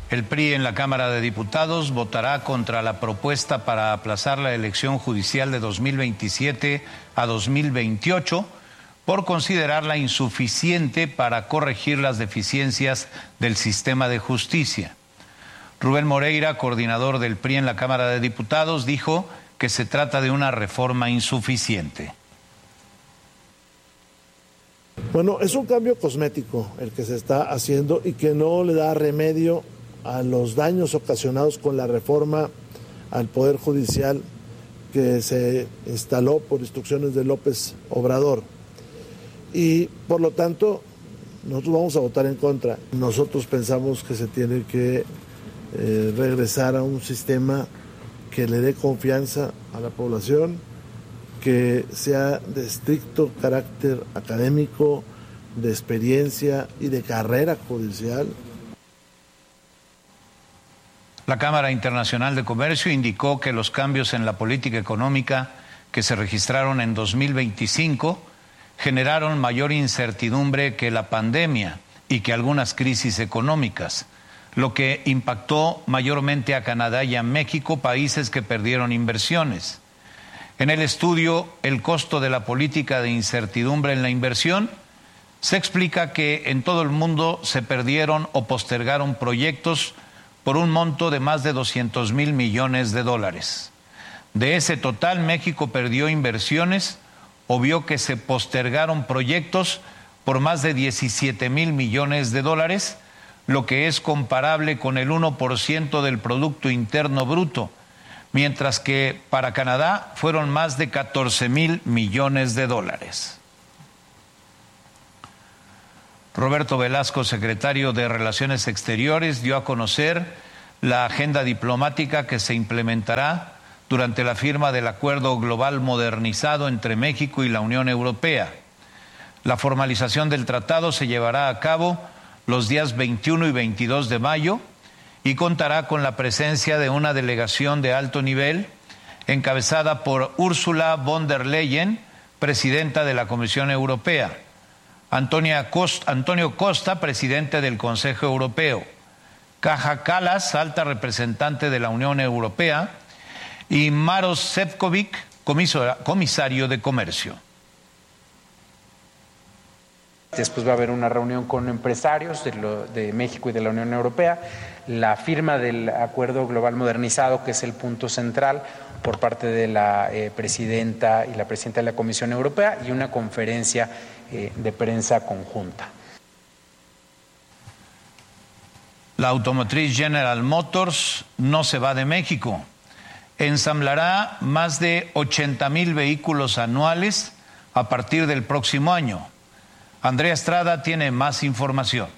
El PRI en la Cámara de Diputados votará contra la propuesta para aplazar la elección judicial de 2027 a 2028 por considerarla insuficiente para corregir las deficiencias del sistema de justicia. Rubén Moreira, coordinador del PRI en la Cámara de Diputados, dijo que se trata de una reforma insuficiente. Bueno, es un cambio cosmético el que se está haciendo y que no le da remedio a los daños ocasionados con la reforma al Poder Judicial que se instaló por instrucciones de López Obrador. Y por lo tanto, nosotros vamos a votar en contra. Nosotros pensamos que se tiene que regresar a un sistema que le dé confianza a la población, que sea de estricto carácter académico, de experiencia y de carrera judicial. La Cámara Internacional de Comercio indicó que los cambios en la política económica que se registraron en 2025 generaron mayor incertidumbre que la pandemia y que algunas crisis económicas, lo que impactó mayormente a Canadá y a México, países que perdieron inversiones. En el estudio, el costo de la política de incertidumbre en la inversión, se explica que en todo el mundo se perdieron o postergaron proyectos por un monto de más de 200,000 millones de dólares. De ese total, México perdió inversiones o vio que se postergaron proyectos por más de 17,000 millones de dólares, lo que es comparable con el 1% del Producto Interno Bruto, mientras que para Canadá fueron más de 14,000 millones de dólares. Roberto Velasco, secretario de Relaciones Exteriores, dio a conocer la agenda diplomática que se implementará durante la firma del Acuerdo Global Modernizado entre México y la Unión Europea. La formalización del tratado se llevará a cabo los días 21 y 22 de mayo y contará con la presencia de una delegación de alto nivel encabezada por Ursula von der Leyen, presidenta de la Comisión Europea, Antonio Costa, presidente del Consejo Europeo, Kaja Kallas, alta representante de la Unión Europea, y Maroš Šefčovič, comisario de Comercio. Después va a haber una reunión con empresarios de México y de la Unión Europea, la firma del Acuerdo Global Modernizado, que es el punto central, por parte de la presidenta y la presidenta de la Comisión Europea, y una conferencia de prensa conjunta. La automotriz General Motors no se va de México. Ensamblará más de 80,000 vehículos anuales a partir del próximo año. Andrea Estrada tiene más información.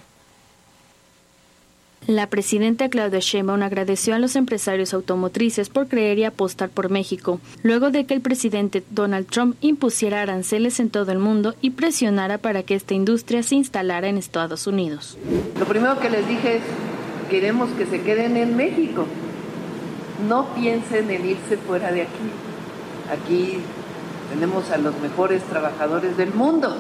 La presidenta Claudia Sheinbaum agradeció a los empresarios automotrices por creer y apostar por México, luego de que el presidente Donald Trump impusiera aranceles en todo el mundo y presionara para que esta industria se instalara en Estados Unidos. Lo primero que les dije es, queremos que se queden en México. No piensen en irse fuera de aquí. Aquí tenemos a los mejores trabajadores del mundo.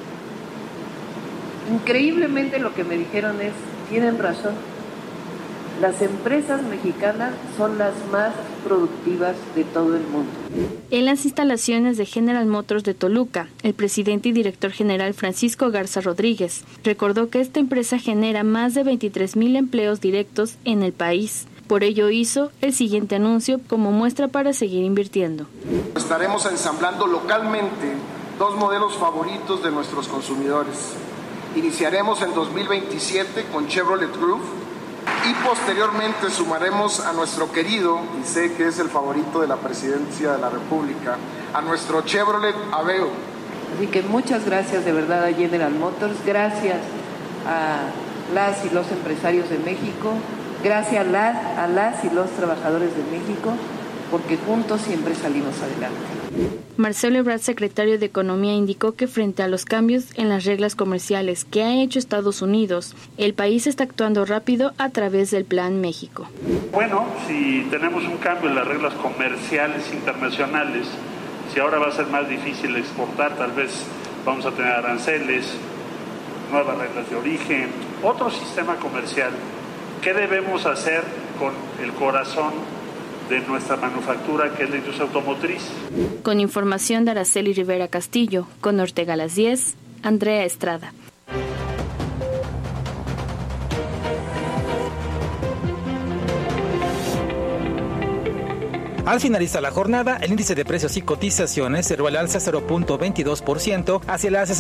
Increíblemente lo que me dijeron es, tienen razón, las empresas mexicanas son las más productivas de todo el mundo. En las instalaciones de General Motors de Toluca, el presidente y director general Francisco Garza Rodríguez recordó que esta empresa genera más de 23,000 empleos directos en el país. Por ello hizo el siguiente anuncio como muestra para seguir invirtiendo. Estaremos ensamblando localmente 2 modelos favoritos de nuestros consumidores. Iniciaremos en 2027 con Chevrolet Groove y posteriormente sumaremos a nuestro querido, y sé que es el favorito de la Presidencia de la República, a nuestro Chevrolet Aveo. Así que muchas gracias de verdad a General Motors, gracias a las y los empresarios de México, gracias a las y los trabajadores de México, porque juntos siempre salimos adelante. Marcelo Ebrard, secretario de Economía, indicó que frente a los cambios en las reglas comerciales que ha hecho Estados Unidos, el país está actuando rápido a través del Plan México. Bueno, si tenemos un cambio en las reglas comerciales internacionales, si ahora va a ser más difícil exportar, tal vez vamos a tener aranceles, nuevas reglas de origen, otro sistema comercial ¿Qué debemos hacer con el corazón de nuestra manufactura, que es la industria automotriz? Con información de Araceli Rivera Castillo, con Ortega a las 10, Andrea Estrada. Al finalizar la jornada, el índice de precios y cotizaciones cerró al alza 0.22% hacia las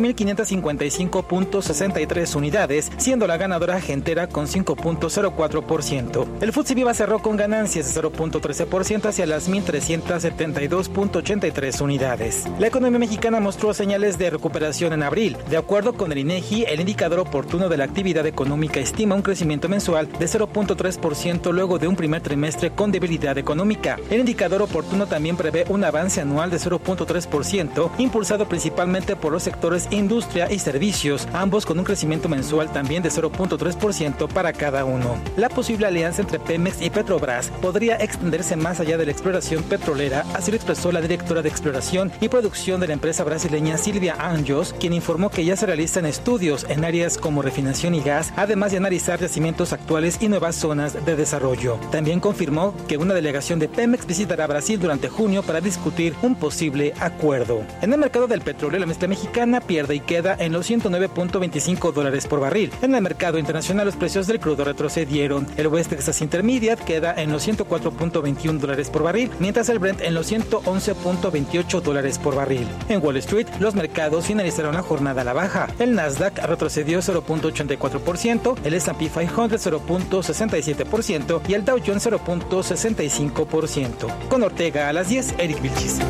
68.555.63 unidades, siendo la ganadora Gentera con 5.04%. El FTSE Viva cerró con ganancias de 0.13% hacia las 1.372.83 unidades. La economía mexicana mostró señales de recuperación en abril. De acuerdo con el INEGI, el indicador oportuno de la actividad económica estima un crecimiento mensual de 0.3% luego de un primer trimestre con debilidad económica. El indicador oportuno también prevé un avance anual de 0.3%, impulsado principalmente por los sectores industria y servicios, ambos con un crecimiento mensual también de 0.3% para cada uno. La posible alianza entre Pemex y Petrobras podría extenderse más allá de la exploración petrolera, así lo expresó la directora de exploración y producción de la empresa brasileña Silvia Anjos, quien informó que ya se realizan estudios en áreas como refinación y gas, además de analizar yacimientos actuales y nuevas zonas de desarrollo. También confirmó que una delegación de Pemex visitará Brasil durante junio para discutir un posible acuerdo. En el mercado del petróleo, la mezcla mexicana pierde y queda en los $109.25 por barril. En el mercado internacional, los precios del crudo retrocedieron. El West Texas Intermediate queda en los $104.21 por barril, mientras el Brent en los $111.28 por barril. En Wall Street, los mercados finalizaron la jornada a la baja. El Nasdaq retrocedió 0.84%, el S&P 500 0.67% y el Dow Jones 0.65%. Con Ortega a las 10, Eric Vilchis.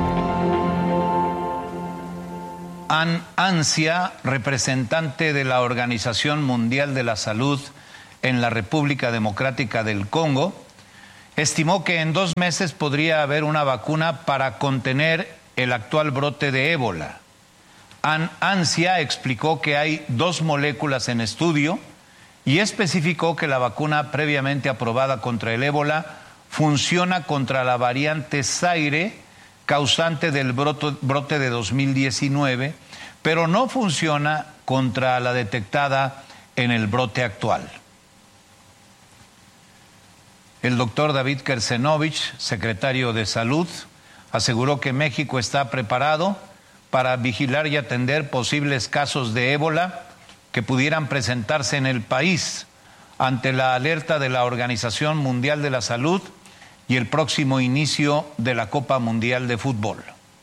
Ann Ansia, representante de la Organización Mundial de la Salud en la República Democrática del Congo, estimó que en 2 meses podría haber una vacuna para contener el actual brote de ébola. Ann Ansia explicó que hay 2 moléculas en estudio y especificó que la vacuna previamente aprobada contra el ébola funciona contra la variante Zaire, causante del brote de 2019, pero no funciona contra la detectada en el brote actual. El doctor David Kersenovich, secretario de Salud, aseguró que México está preparado para vigilar y atender posibles casos de ébola que pudieran presentarse en el país ante la alerta de la Organización Mundial de la Salud y el próximo inicio de la Copa Mundial de Fútbol.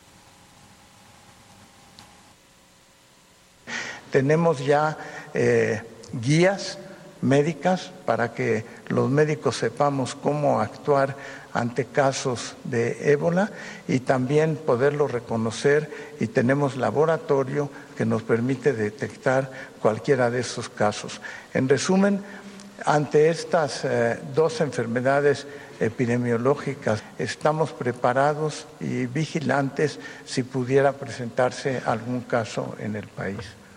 Tenemos ya guías médicas para que los médicos sepamos cómo actuar ante casos de ébola y también poderlo reconocer, y tenemos laboratorio que nos permite detectar cualquiera de esos casos. En resumen, ante estas 2 enfermedades epidemiológicas, estamos preparados y vigilantes si pudiera presentarse algún caso en el país.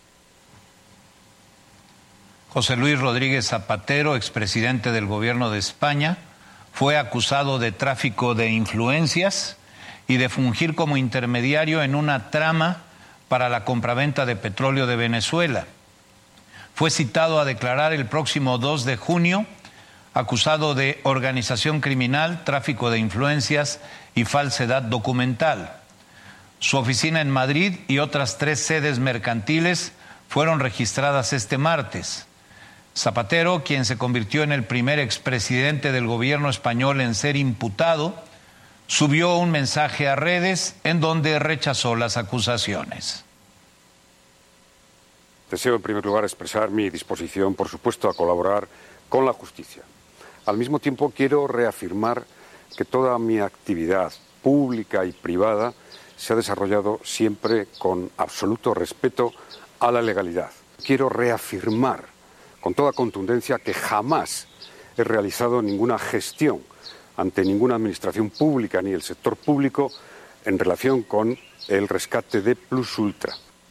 José Luis Rodríguez Zapatero, expresidente del Gobierno de España, fue acusado de tráfico de influencias y de fungir como intermediario en una trama para la compraventa de petróleo de Venezuela. Fue citado a declarar el próximo 2 de junio, acusado de organización criminal, tráfico de influencias y falsedad documental. Su oficina en Madrid y otras 3 sedes mercantiles fueron registradas este martes. Zapatero, quien se convirtió en el primer expresidente del gobierno español en ser imputado, subió un mensaje a redes en donde rechazó las acusaciones. Deseo en primer lugar expresar mi disposición, por supuesto, a colaborar con la justicia. Al mismo tiempo quiero reafirmar que toda mi actividad pública y privada se ha desarrollado siempre con absoluto respeto a la legalidad. Quiero reafirmar con toda contundencia que jamás he realizado ninguna gestión ante ninguna administración pública ni el sector público en relación con el rescate de Plus Ultra.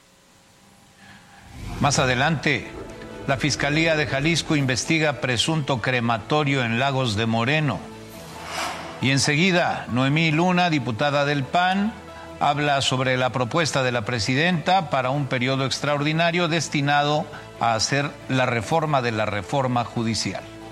Más adelante, la Fiscalía de Jalisco investiga presunto crematorio en Lagos de Moreno. Y enseguida, Noemí Luna, diputada del PAN, habla sobre la propuesta de la presidenta para un periodo extraordinario destinado a hacer la reforma de la reforma judicial.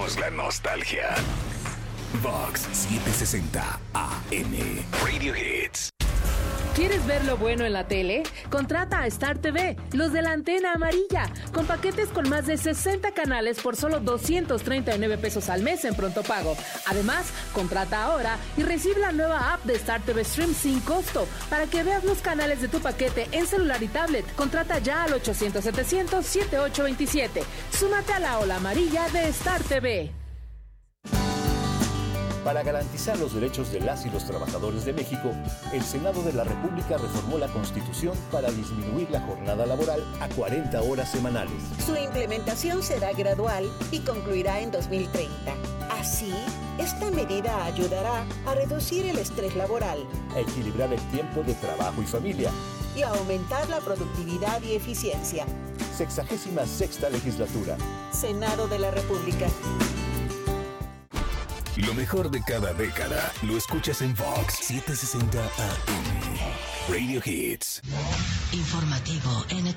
Somos la nostalgia. Vox 760 AM. Radio Hits. ¿Quieres ver lo bueno en la tele? Contrata a Star TV, los de la antena amarilla, con paquetes con más de 60 canales por solo 239 pesos al mes en pronto pago. Además, contrata ahora y recibe la nueva app de Star TV Stream sin costo para que veas los canales de tu paquete en celular y tablet. Contrata ya al 800-700-7827. Súmate a la ola amarilla de Star TV. Para garantizar los derechos de las y los trabajadores de México, el Senado de la República reformó la Constitución para disminuir la jornada laboral a 40 horas semanales. Su implementación será gradual y concluirá en 2030. Así, esta medida ayudará a reducir el estrés laboral, a equilibrar el tiempo de trabajo y familia y a aumentar la productividad y eficiencia. 66ª legislatura. Senado de la República. Lo mejor de cada década lo escuchas en Vox 760 AM. Radio Hits. Informativo